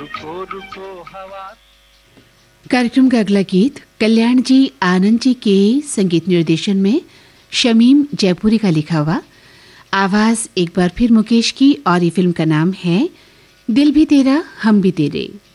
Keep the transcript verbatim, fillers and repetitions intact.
रुको रुको हवा। कार्यक्रम का अगला गीत कल्याण जी आनंद जी के संगीत निर्देशन में शमीम जयपुरी का लिखा हुआ, आवाज एक बार फिर मुकेश की, और ये फिल्म का नाम है दिल भी तेरा हम भी तेरे।